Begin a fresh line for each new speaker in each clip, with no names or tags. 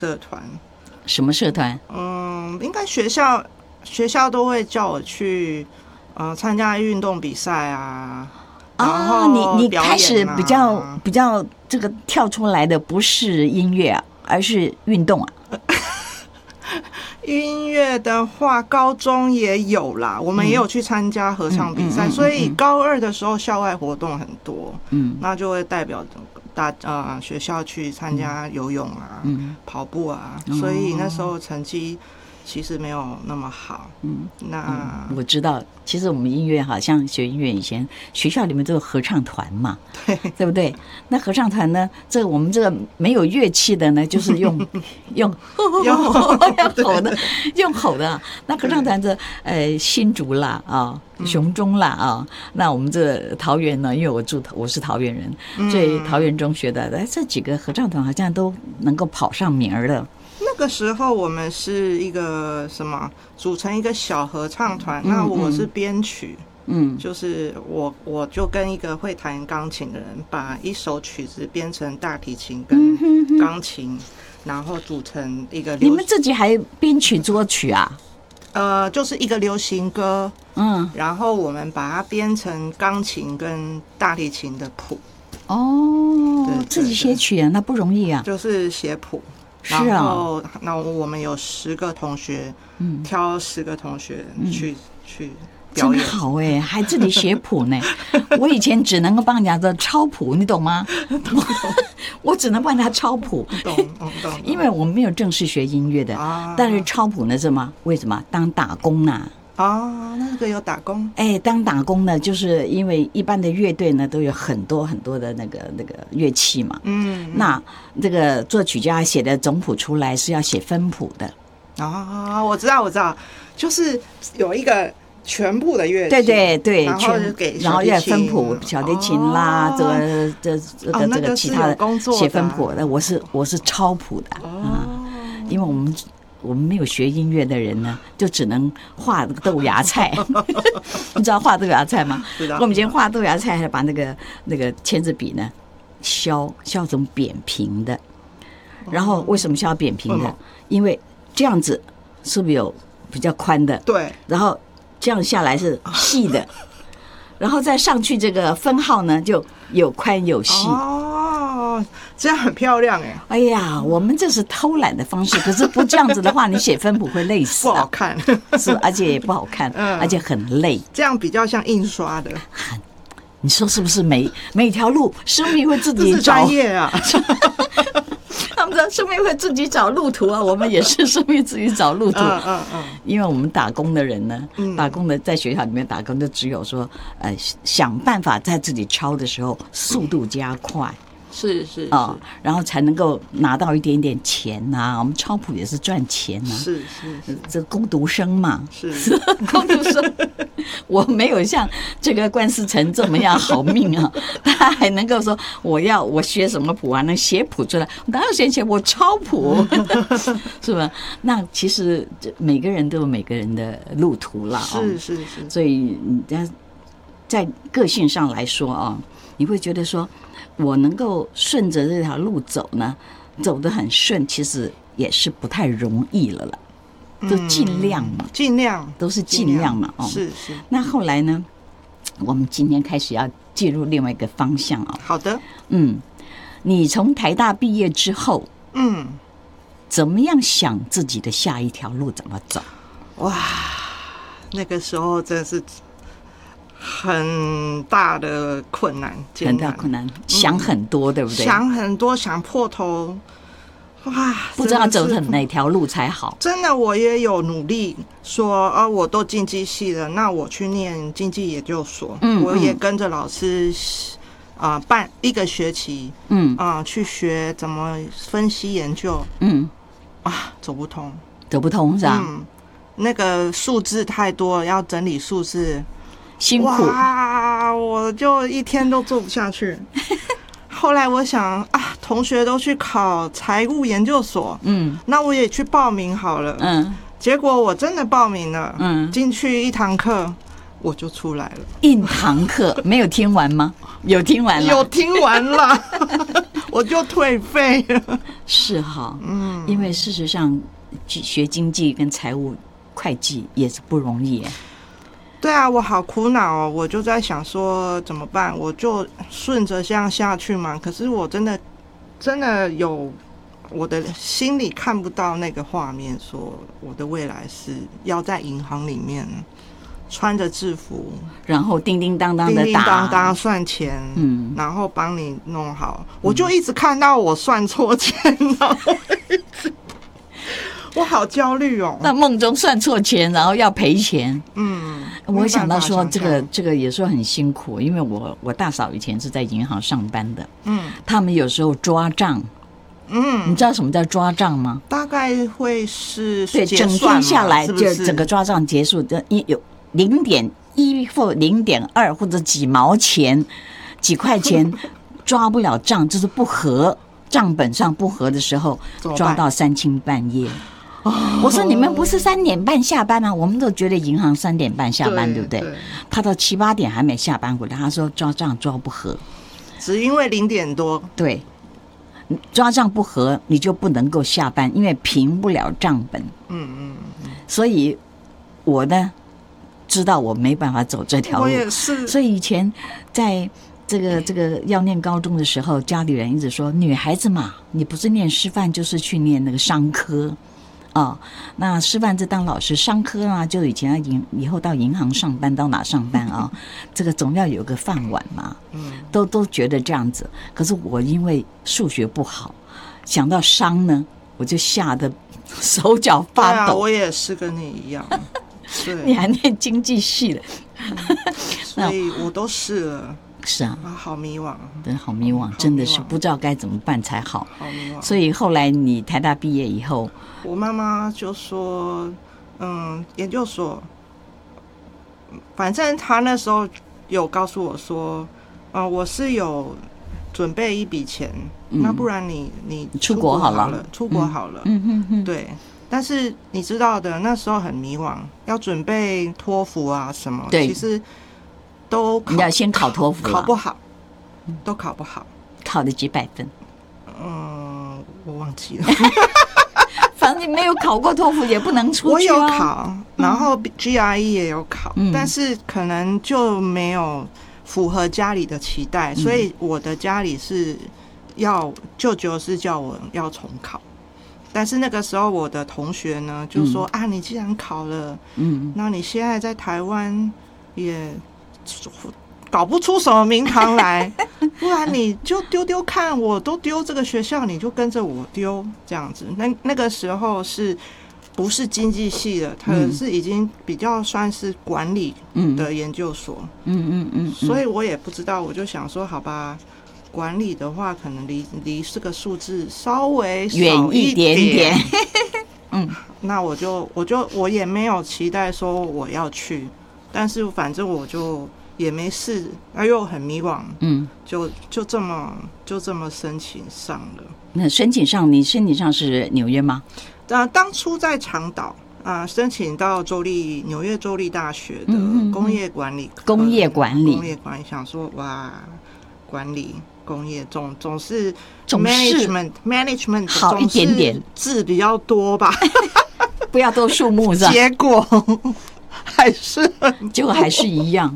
社团。
什么社团？
应该学校都会叫我去参加运动比赛啊。然后
你开始比较这个跳出来的不是音乐啊，而是运动啊。
音乐的话，高中也有啦，我们也有去参加合唱比赛，所以高二的时候校外活动很多，那就会代表学校去参加游泳啊、跑步啊，所以那时候成绩其实没有那么好。那
我知道，其实我们音乐好像学音乐以前学校里面都有合唱团嘛，对不对？那合唱团呢，我们这个没有乐器的呢，就是用吼的。那合唱团的新竹啦啊、雄中啦啊，那我们这桃园呢，因为我是桃园人，所以桃园中学的这几个合唱团好像都能够跑上名儿了。
那个时候我们是一个组成一个小合唱团，那我是编曲，就是我就跟一个会弹钢琴的人，把一首曲子编成大提琴跟钢琴，然后组成一个。
你们自己还编曲作曲啊？
就是一个流行歌，然后我们把它编成钢琴跟大提琴的谱。对，
自己写曲啊，那不容易啊。
就是写谱。
是啊，
然后那我们有10个同学，挑10个同学去表演，
真好哎，还自己写谱呢。我以前只能够帮人家的抄谱，你懂吗？我只能帮人家抄谱，
懂。
因为我们没有正式学音乐的，但是抄谱呢，为什么当打工啊？
那个有打工。
当打工呢，就是因为一般的乐队呢都有很多很多的那个乐器嘛。那这个作曲家写的总谱出来是要写分谱的。
我知道，就是有一个全部的乐器。
对，然后要分谱，小提琴啦，这个其他的写分谱的。我是抄谱的因为我们没有学音乐的人呢，就只能画豆芽菜。你知道画豆芽菜吗？我们以前画豆芽菜，还把那个签字笔呢削成扁平的。然后为什么削扁平的？因为这样子是不是有比较宽的？对。然后这样下来是细的，然后再上去这个分号呢就有宽有细。
这样很漂亮
哎呀，我们这是偷懒的方式，可是不这样子的话，你写分谱会累死，
不好看，
是，而且也不好看，而且很累。
这样比较像印刷的，
你说是不是？每条路生命会自己找，
专业啊。
他们说生命会自己找路途啊，我们也是生命自己找路途。因为我们打工的人呢，打工的在学校里面打工，就只有说想办法在自己抄的时候速度加快。
是
然后才能够拿到一点点钱啊。我们抄谱也是赚钱啊。
是，
这工读生嘛。
是
工读生。我没有像这个关思成这么样好命啊，他还能够说我学什么谱啊，能写谱出来。我哪有写我抄谱，是吧？那其实每个人都有每个人的路途啦。
是。
所以在个性上来说你会觉得说，我能够顺着这条路走呢，走得很顺，其实也是不太容易了啦。都尽量嘛，都是尽量嘛。
是。
那后来呢，我们今天开始要进入另外一个方向
好的。
你从台大毕业之后，怎么样想自己的下一条路怎么走？
哇，那个时候真的是很大的困难，
很大困难，想很多，对不对？
想很多，想破头，哇，
不知道走哪条路才好。
真的，我也有努力说，我都经济系了，那我去念经济研究所，我也跟着老师办1个学期，去学怎么分析研究，走不通是吧？那个数字太多了，要整理数字。
辛苦
哇！我就一天都做不下去。后来我想同学都去考财务研究所，那我也去报名好了，结果我真的报名了，进去1堂课我就出来了。
1堂课没有听完吗？有听完了，
有听完了。 我就退费了。
是哈，因为事实上学经济跟财务会计也是不容易。
对啊，我好苦恼哦，我就在想说怎么办，我就顺着这样下去嘛。可是我真的有我的心里看不到那个画面，说我的未来是要在银行里面穿着制服，
然后叮叮当当的打，
叮叮当当算钱，然后帮你弄好。我就一直看到我算错钱，然后我好焦虑哦。
那梦中算错钱，然后要赔钱。我想到说这个也说很辛苦，因为我大嫂以前是在银行上班的，他们有时候抓账。你知道什么叫抓账吗？
大概会是
对，整天下来就整个抓账结束，有0.1或0.2或者几毛钱、几块钱抓不了账，就是不合账本上不合的时候，抓到3更半夜。我说你们不是3点半下班吗？我们都觉得银行3点半下班，对不对？他到7、8点还没下班回来，他说抓账抓不合，
只因为0点多。
对。抓账不合，你就不能够下班，因为评不了账本。所以我呢，知道我没办法走这条路。
我也是。所
以以前在这个要念高中的时候，家里人一直说，女孩子嘛，你不是念师范，就是去念那个商科。那师范是当老师，商科啊，就以前以后到银行上班，到哪上班啊？这个总要有个饭碗嘛。都觉得这样子。可是我因为数学不好，想到商呢，我就吓得手脚发抖。
我也是跟你一样。
你还念经济系的，
所以我都试了。
是啊，
好迷惘，
真好迷惘，真的是不知道该怎么办才好。
好迷惘。
所以后来你台大毕业以后，
我妈妈就说，研究所，反正她那时候有告诉我说，我是有准备一笔钱，那不然你
出国好了，
出国好了，对。但是你知道的，那时候很迷惘，要准备托福啊什么，其实。
你要先考托福，
考不好，都考不好。
考了几百分？
我忘记了。
反正你没有考过托福，也不能出去。
我有考，然后 GRE 也有考，但是可能就没有符合家里的期待，所以我的家里是舅舅是叫我要重考。但是那个时候我的同学呢就说啊，你既然考了，那你现在在台湾也搞不出什么名堂来，不然你就丢丢看，我都丢这个学校，你就跟着我丢这样子。那个时候是不是经济系的？它是已经比较算是管理的研究所。所以我也不知道，我就想说，好吧，管理的话，可能离这个数字稍微
远一点点。
那我也没有期待说我要去。但是反正我就也没事，又很迷惘，就这么申请上了。
那你申请上是纽约吗？
当初在长岛申请到纽约州立大学的工业管理，想说哇，管理工业总是 management
好一点点，
字比较多吧，
不要都数目上，
结果。
结果还是一样，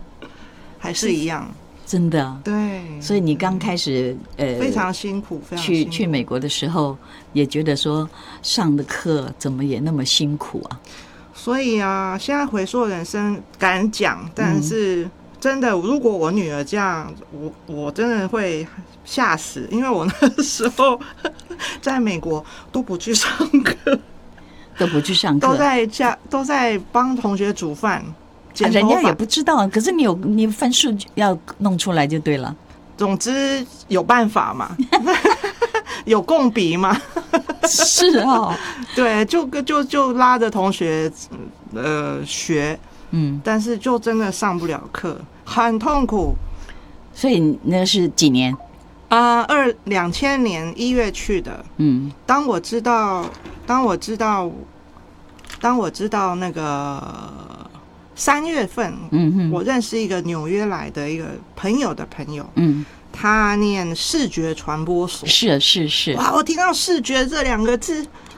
真的。
对，
所以你刚开始
非常辛苦，非常辛苦
去美国的时候，也觉得说上的课怎么也那么辛苦啊。
所以啊，现在回溯人生敢讲，但是真的，如果我女儿这样，我真的会吓死，因为我那时候在美国都不去上课。都在帮同学煮饭，
人家也不知道。可是你分数要弄出来就对了。
总之有办法嘛，有共笔嘛。
是哦，
对，就拉着同学学，但是就真的上不了课，很痛苦。
所以那是几年
？2000年1月去的。当我知道那个3月份，我认识一个纽约来的一个朋友的朋友， 他念视觉传播所。
是。
哇，我听到视觉这2个字，